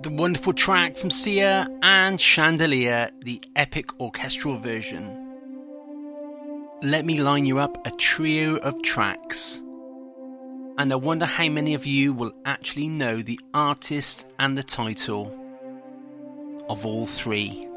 the wonderful track from Sia and Chandelier, the epic orchestral version. Let me line you up a trio of tracks. And I wonder how many of you will actually know the artist and the title of all three.